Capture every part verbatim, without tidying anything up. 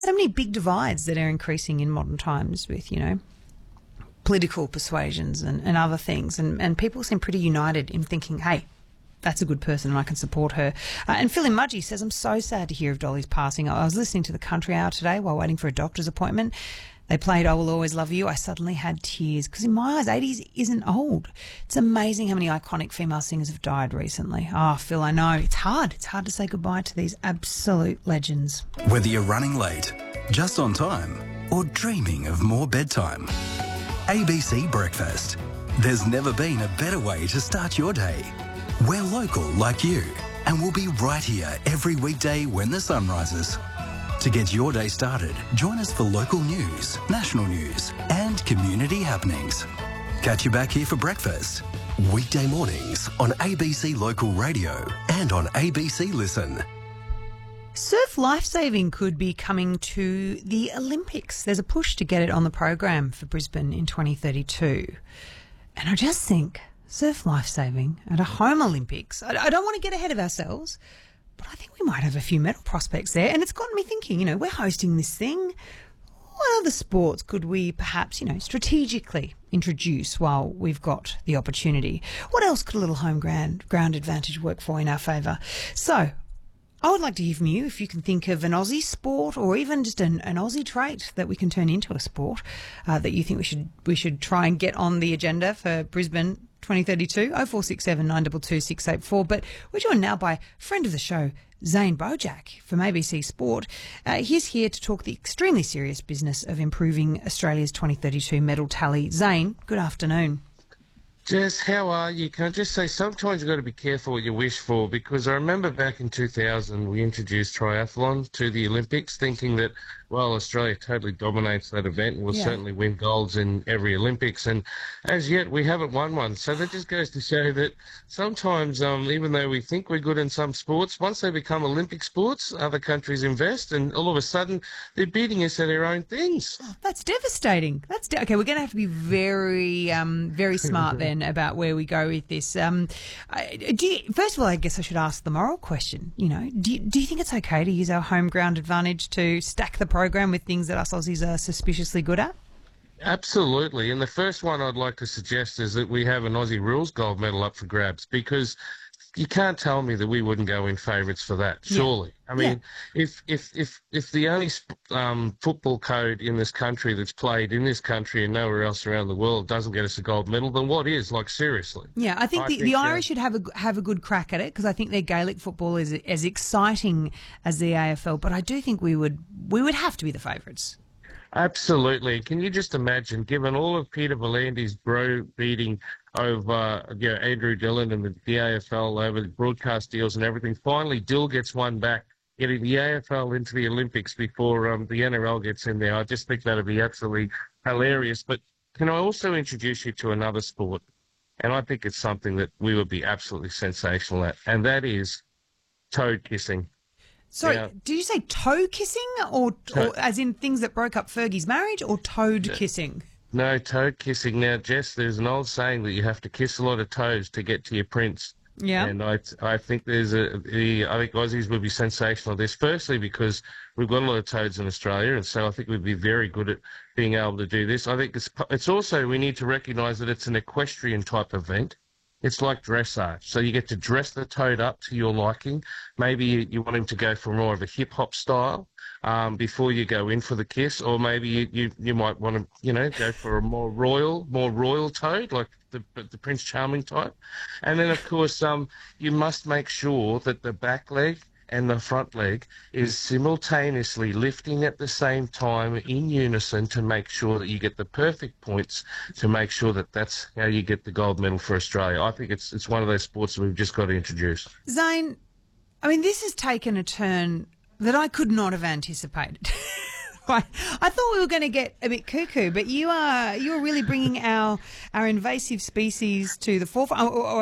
so many big divides that are increasing in modern times with, you know, political persuasions and, and other things. And, and people seem pretty united in thinking, hey, that's a good person and I can support her. Uh, and Phil in Mudgee says, I'm so sad to hear of Dolly's passing. I was listening to the Country Hour today while waiting for a doctor's appointment. They played I Will Always Love You. I suddenly had tears because in my eyes, eighties isn't old. It's amazing how many iconic female singers have died recently. Oh, Phil, I know. It's hard. It's hard to say goodbye to these absolute legends. Whether you're running late, just on time, or dreaming of more bedtime, A B C Breakfast. There's never been a better way to start your day. We're local like you, and we'll be right here every weekday when the sun rises. To get your day started, join us for local news, national news, and community happenings. Catch you back here for breakfast. Weekday mornings on A B C Local Radio and on A B C Listen. Surf lifesaving could be coming to the Olympics. There's a push to get it on the program for Brisbane in twenty thirty-two. And I just think surf lifesaving at a home Olympics, I, I don't want to get ahead of ourselves, but I think we might have a few medal prospects there. And it's gotten me thinking, you know, we're hosting this thing. What other sports could we perhaps, you know, strategically introduce while we've got the opportunity? What else could a little home ground, ground advantage work for in our favour? So I would like to hear from you if you can think of an Aussie sport or even just an, an Aussie trait that we can turn into a sport uh, that you think we should we should try and get on the agenda for Brisbane twenty thirty-two. oh four six seven, nine two two, six eight four. But we're joined now by friend of the show, Zane Bojack from A B C Sport. Uh, he's here to talk the extremely serious business of improving Australia's twenty thirty-two medal tally. Zane, good afternoon. Jess, how are you? Can I just say sometimes you've got to be careful what you wish for, because I remember back in two thousand we introduced triathlon to the Olympics thinking that, well, Australia totally dominates that event and will Yeah. certainly win golds in every Olympics, and as yet we haven't won one. So that just goes to show that sometimes, um, even though we think we're good in some sports, once they become Olympic sports, other countries invest and all of a sudden they're beating us at our own things. That's devastating. That's de- okay. We're going to have to be very, um, very smart then about where we go with this. Um, I- do you, first of all, I guess I should ask the moral question. You know, do you, do you think it's okay to use our home ground advantage to stack the program with things that us Aussies are suspiciously good at? Absolutely. And the first one I'd like to suggest is that we have an Aussie rules gold medal up for grabs, because you can't tell me that we wouldn't go in favourites for that, surely. I mean, if if if if the only sp- um, football code in this country that's played in this country and nowhere else around the world doesn't get us a gold medal, then what is? Like, seriously. Yeah, I think I the, think, the uh, Irish should have a have a good crack at it because I think their Gaelic football is as exciting as the A F L. But I do think we would we would have to be the favourites. Absolutely. Can you just imagine, given all of Peter Volandi's bro beating over you know, Andrew Dillon and the, the A F L over the broadcast deals and everything, finally Dill gets one back, getting the A F L into the Olympics before um, the N R L gets in there. I just think that would be absolutely hilarious. But can I also introduce you to another sport? And I think it's something that we would be absolutely sensational at, and that is toad kissing. Sorry, Yeah. did you say toe kissing or, Toe- or as in things that broke up Fergie's marriage or toad Yeah. kissing? No, toad kissing. Now, Jess, there's an old saying that you have to kiss a lot of toes to get to your prince. Yeah. And I, I think there's a, the, I think Aussies would be sensational at this. Firstly, because we've got a lot of toads in Australia, and so I think we'd be very good at being able to do this. I think it's, it's also, we need to recognise that it's an equestrian type event. It's like dressage. So you get to dress the toad up to your liking. Maybe you, you want him to go for more of a hip-hop style um, before you go in for the kiss, or maybe you, you, you might want to, you know, go for a more royal, more royal toad, like the, the Prince Charming type. And then, of course, um, you must make sure that the back leg and the front leg is simultaneously lifting at the same time in unison to make sure that you get the perfect points to make sure that that's how you get the gold medal for Australia. I think it's it's one of those sports that we've just got to introduce. Zane, I mean, this has taken a turn that I could not have anticipated. I, I thought we were going to get a bit cuckoo, but you are you are really bringing our our invasive species to the forefront, or, or, or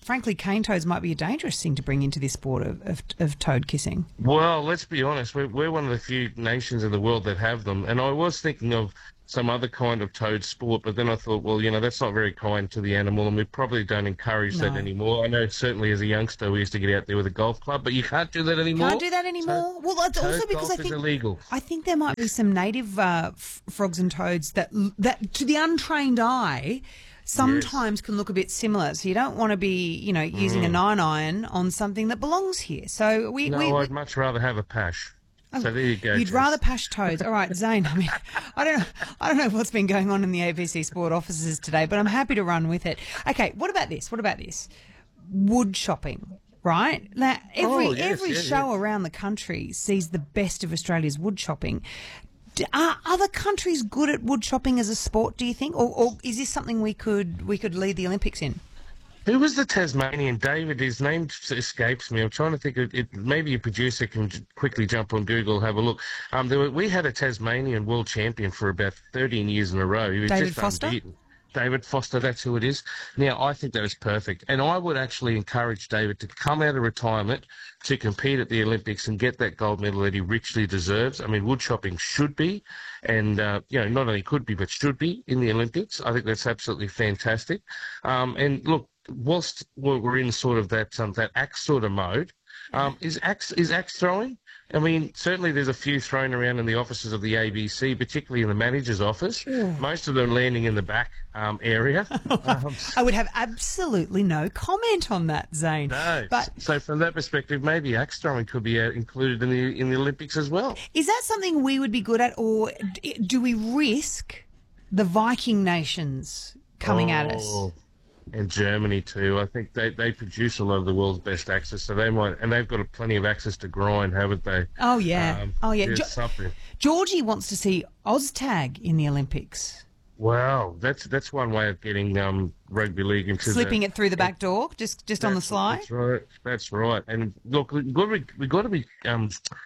frankly, cane toads might be a dangerous thing to bring into this sport of, of, of toad kissing. Well, let's be honest. We're, we're one of the few nations in the world that have them. And I was thinking of some other kind of toad sport, but then I thought, well, you know, that's not very kind to the animal, and we probably don't encourage No. that anymore. I know certainly as a youngster we used to get out there with a golf club, but you can't do that anymore. Can't do that anymore. well, that's Toad also because golf I is think illegal. I think there might be some native uh, f- frogs and toads that that to the untrained eye sometimes can look a bit similar. So you don't want to be, you know, using a nine iron on something that belongs here. So we, No, we, I'd much rather have a pash. So there you go. You'd Jess. rather pash toads. All right, Zane. I mean, I don't know. I don't know what's been going on in the A B C Sport offices today, but I'm happy to run with it. Okay, what about this? What about this? Wood shopping, right? Now, every Oh, yes, every yeah, show yeah. around the country sees the best of Australia's wood shopping. D- Are other countries good at wood shopping as a sport? Do you think, or, or is this something we could we could lead the Olympics in? Who was the Tasmanian? David, his name escapes me. I'm trying to think of it. Maybe a producer can j- quickly jump on Google, have a look. Um, there were, we had a Tasmanian world champion for about thirteen years in a row. He was David just Foster? unbeaten. David Foster, that's who it is. Now, I think that is perfect. And I would actually encourage David to come out of retirement to compete at the Olympics and get that gold medal that he richly deserves. I mean, wood shopping should be, and, uh, you know, not only could be, but should be in the Olympics. I think that's absolutely fantastic. Um, and look, whilst we're we're in sort of that um, that axe sort of mode, um, is axe is axe throwing? I mean, certainly there's a few thrown around in the offices of the A B C, particularly in the manager's office. Most of them landing in the back um, area. um, I would have absolutely no comment on that, Zane. no. But So from that perspective, maybe axe throwing could be uh, included in the in the Olympics as well. is that something we would be good at, or d- do we risk the Viking nations coming at us? Oh, And Germany too. I think they, they produce a lot of the world's best axes, so they might, and they've got plenty of axes to grind, haven't they? Oh yeah, Um, oh yeah. there's Jo- something. Georgie wants to see OzTag in the Olympics, Wow, that's that's one way of getting um, rugby league into slipping the, it through the back door, just just on the That's- sly. That's right. That's right. And look, we've got to, we've got to be. Um,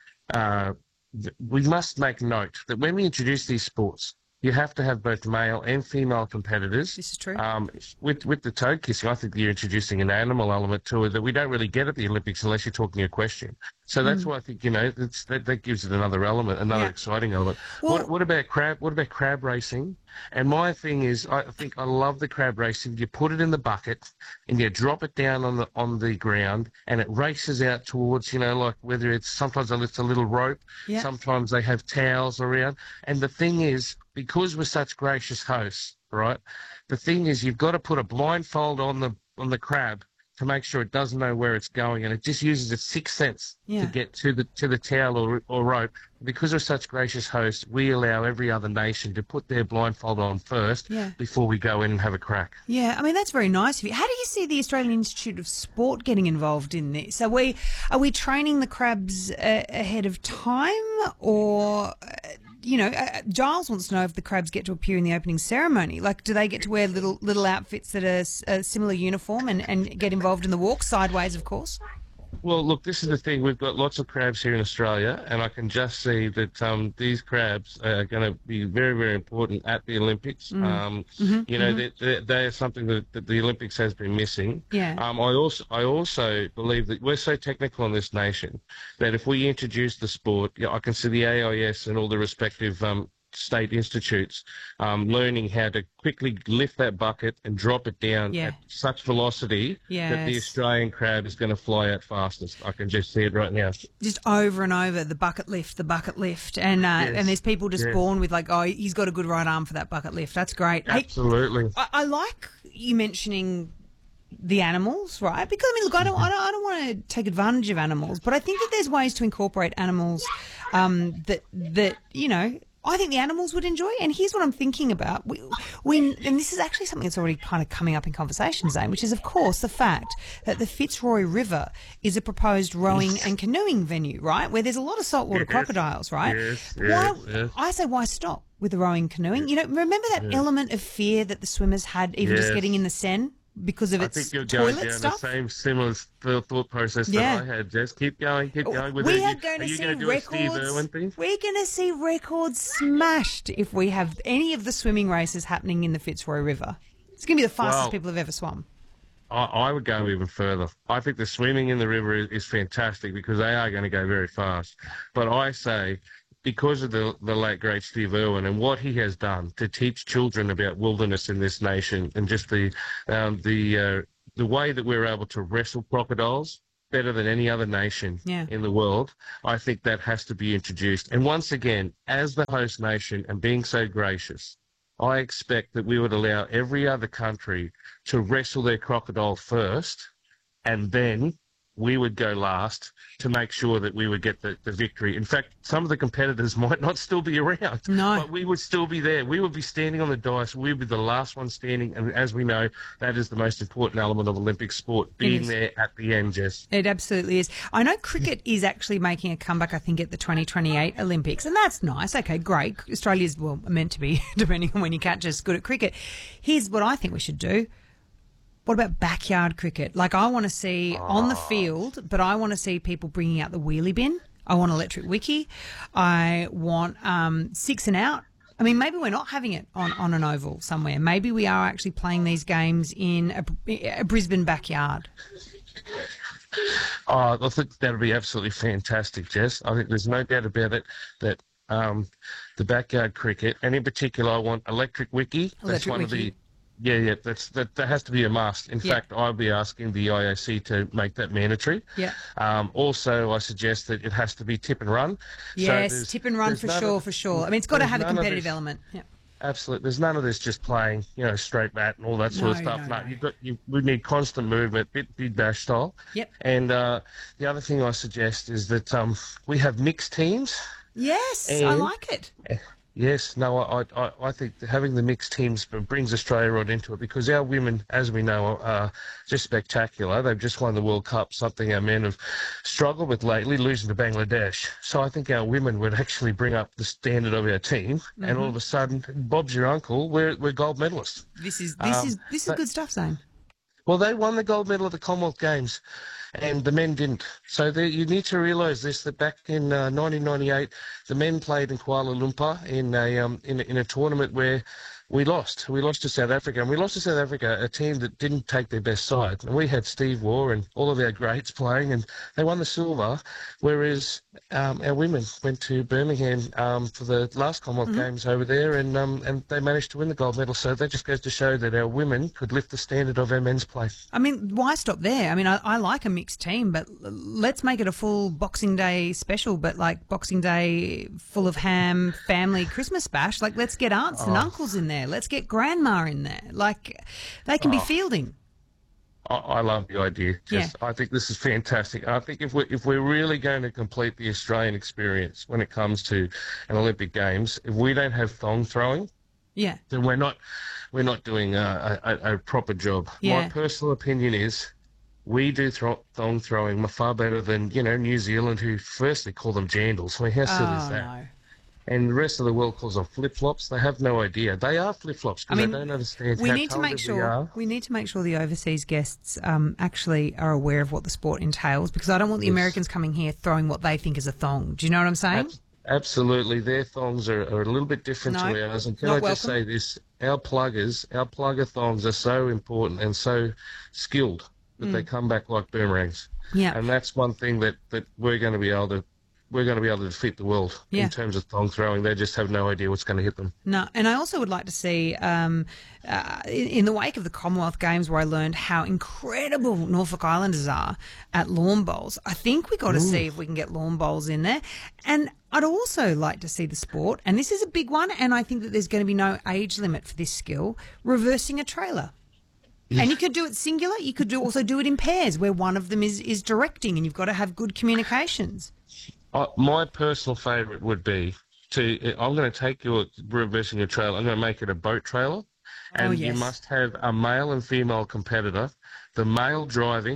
uh, we must make note that when we introduce these sports, you have to have both male and female competitors. This is true. Um, with with the toad kissing, I think you're introducing an animal element to it that we don't really get at the Olympics unless you're talking a question. So that's why I think, you know, it's, that that gives it another element, another Yeah. exciting element. Well- what what about crab? What about crab racing? And my thing is, I think I love the crab racing. You put it in the bucket and you drop it down on the on the ground, and it races out towards, you know, like whether it's sometimes it's a little rope, Yeah. sometimes they have towels around. And the thing is, because we're such gracious hosts, right? The thing is, you've got to put a blindfold on the on the crab to make sure it doesn't know where it's going, and it just uses its sixth sense Yeah. to get to the to the towel or, or rope. Because we're such gracious hosts, we allow every other nation to put their blindfold on first Yeah. before we go in and have a crack. Yeah, I mean that's very nice of you. How do you see the Australian Institute of Sport getting involved in this? Are we are we training the crabs uh, ahead of time, or uh, you know, uh, Giles wants to know if the crabs get to appear in the opening ceremony. Like, do they get to wear little little outfits that are s- a similar uniform and, and get involved in the walk sideways, of course? Well, look, this is the thing. We've got lots of crabs here in Australia, and I can just see that um, these crabs are going to be very, very important at the Olympics. Um, you know, they, they, they are something that, that the Olympics has been missing. Yeah. Um, I also, I also believe that we're so technical in this nation that if we introduce the sport, you know, I can see the A I S and all the respective um, state institutes um, learning how to quickly lift that bucket and drop it down Yeah. at such velocity that the Yes. Australian crab is going to fly out fastest. I can just see it right now. Just over and over, the bucket lift, the bucket lift, and uh, Yes. and there's people just Yes. born with like, oh, he's got a good right arm for that bucket lift. That's great. Hey, Absolutely. I, I like you mentioning the animals, right? Because I mean, look, I don't, I don't, I don't want to take advantage of animals, but I think that there's ways to incorporate animals um, that that you know. I think the animals would enjoy. And here's what I'm thinking about. We, when, and this is actually something that's already kind of coming up in conversation, Zane, which is, of course, the fact that the Fitzroy River is a proposed rowing and canoeing venue, right, where there's a lot of saltwater Yes. crocodiles, right? Yes, why, yes, yes. I say why stop with the rowing canoeing? You know, remember that element of fear that the swimmers had even just Yes. getting in the Seine because of I its think you're going toilet down stuff? the same similar th- thought process Yeah. that I had. Just keep going, keep going with we it. are You- going to you see gonna do a Steve records. Irwin thing? We're going to see records smashed if we have any of the swimming races happening in the Fitzroy River. It's going to be the fastest Well, people have ever swum. I, I would go even further. I think the swimming in the river is, is fantastic because they are going to go very fast. But I say, because of the, the late great Steve Irwin and what he has done to teach children about wilderness in this nation, and just the um, the uh, the way that we're able to wrestle crocodiles better than any other nation Yeah. in the world, I think that has to be introduced. And once again, as the host nation and being so gracious, I expect that we would allow every other country to wrestle their crocodile first, and then we would go last to make sure that we would get the, the victory. In fact, some of the competitors might not still be around, No. but we would still be there. We would be standing on the dice. We would be the last one standing. And as we know, that is the most important element of Olympic sport, being is. there at the end, Jess. It absolutely is. I know cricket is actually making a comeback, I think, at the twenty twenty-eight Olympics, and that's nice. Okay, great. Australia's, well, meant to be, depending on when you catch us, good at cricket. Here's what I think we should do. What about backyard cricket? Like, I want to see on the field, but I want to see people bringing out the wheelie bin. I want electric wicky. I want um, six and out. I mean, maybe we're not having it on, on an oval somewhere. Maybe we are actually playing these games in a, a Brisbane backyard. Oh, I think that would be absolutely fantastic, Jess. I think there's no doubt about it that um, the backyard cricket, and in particular, I want electric wicky. That's Electric one wicky. of the Yeah, yeah, that's that. That has to be a must. In Yeah. fact, I'll be asking the I O C to make that mandatory. Yeah. Um, also, I suggest that it has to be tip and run. So Yes, there's- tip and run there's for none sure, of- for sure. I mean, it's got to there's have a none of competitive this- element. Yeah. Absolutely, there's none of this just playing, you know, straight bat and all that sort of No, stuff. no, No, no. you've got you. We need constant movement, bit big bash style. Yep. And uh, the other thing I suggest is that um, we have mixed teams. Yes, I And- like it. Yes, no, I, I, I think that having the mixed teams brings Australia right into it, because our women, as we know, are just spectacular. They've just won the World Cup, something our men have struggled with lately, losing to Bangladesh. So I think our women would actually bring up the standard of our team, Mm-hmm. and all of a sudden, Bob's your uncle, we're, we're gold medalists. This is this Um, is this is but- good stuff, Zane. Well, they won the gold medal at the Commonwealth Games, and the men didn't. So there, you need to realise this: that back in uh, nineteen ninety-eight, the men played in Kuala Lumpur in a um, in, a- in a tournament where we lost. We lost to South Africa, and we lost to South Africa, a team that didn't take their best side. And we had Steve Waugh and all of our greats playing, and they won the silver. Whereas um, our women went to Birmingham um, for the last Commonwealth Mm-hmm. Games over there, and um, and they managed to win the gold medal. So that just goes to show that our women could lift the standard of our men's play. I mean, why stop there? I mean, I, I like a mixed team, but l- let's make it a full Boxing Day special, but like Boxing Day full of ham, family Christmas bash. Like, let's get aunts and uncles in there. Let's get grandma in there. Like, they can be fielding. I, I love the idea. Just, I think this is fantastic. I think if we're, if we're really going to complete the Australian experience when it comes to an Olympic Games, if we don't have thong throwing, Yeah. then we're not we're not doing a, a, a proper job. Yeah. My personal opinion is we do thro- thong throwing far better than, you know, New Zealand, who firstly call them jandals. I mean, how silly is Oh, that? no. And the rest of the world calls them flip-flops. They have no idea. They are flip-flops I because mean, they don't understand we how need to make talented we sure are. we need to make sure the overseas guests um, actually are aware of what the sport entails, because I don't want the Yes. Americans coming here throwing what they think is a thong. Do you know what I'm saying? Abs- Absolutely. Their thongs are, are a little bit different No, to ours. And can not I just welcome. say this? Our pluggers, our plugger thongs are so important and so skilled that they come back like boomerangs. Mm. Yeah. And that's one thing that, that we're going to be able to we're going to be able to defeat the world Yeah. in terms of thong throwing. They just have no idea what's going to hit them. No, and I also would like to see, um, uh, in, in the wake of the Commonwealth Games, where I learned how incredible Norfolk Islanders are at lawn bowls, I think we got to see if we can get lawn bowls in there. And I'd also like to see the sport, and this is a big one, and I think that there's going to be no age limit for this skill, reversing a trailer. And you could do it singular. You could do, also do it in pairs, where one of them is, is directing, and you've got to have good communications. Uh, my personal favourite would be to. I'm going to take your reversing your trailer. I'm going to make it a boat trailer, and Oh, yes. you must have a male and female competitor. The male driving,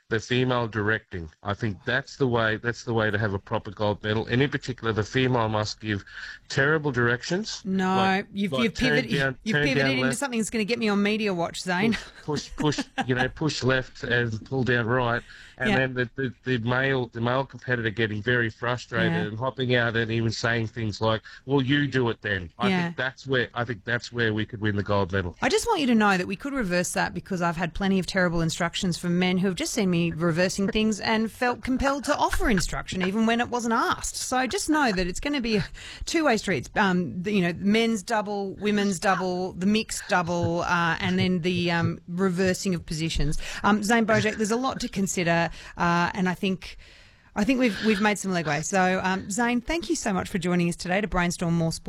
the female directing. I think that's the way. That's the way to have a proper gold medal. And in particular, the female must give terrible directions. No, like, you've, like you've pivoted, down, you've pivoted into left, something that's going to get me on Media Watch, Zane. Push, push, you know, push left and pull down right, and Yeah. then the, the, the male the male competitor getting very frustrated Yeah. and hopping out and even saying things like, "Well, you do it then." I Yeah. think that's where I think that's where we could win the gold medal. I just want you to know that we could reverse that because I've had plenty of terrible instructions from men who have just seen me reversing things and felt compelled to offer instruction even when it wasn't asked. So just know that it's going to be a two-way street. Um, the, you know, men's double, women's double, the mixed double, uh, and then the um, reversing of positions. Um, Zane Bojack, there's a lot to consider, uh, and I think. I think we've we've made some legway. So, um, Zane, thank you so much for joining us today to brainstorm more sport.